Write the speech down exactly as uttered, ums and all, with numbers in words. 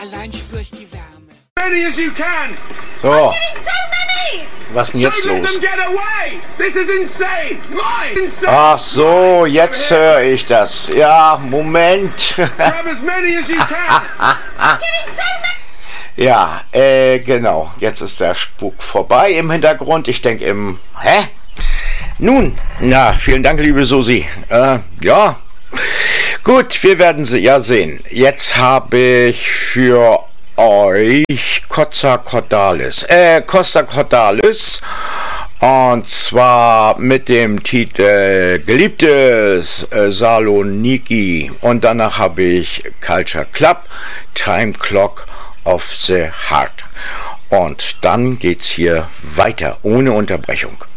Allein spürst die Wärme. Many as you can. So, So many! was ist denn jetzt Don't let los? them get away. This is insane. Lie. Insane. Ach so, jetzt höre ich das. Ja, Moment. Grab as many as you can. Getting so many! Ja, äh, genau. Jetzt ist der Spuk vorbei im Hintergrund. Ich denke im... Hä? Nun, na, vielen Dank, liebe Susi. Äh, ja. Gut, wir werden sie ja sehen. Jetzt habe ich für euch Costa Cordalis. Äh, Costa Cordalis. Und zwar mit dem Titel Geliebtes äh, Saloniki. Und danach habe ich Culture Club, Time Clock of the Heart. Und dann geht's hier weiter, ohne Unterbrechung.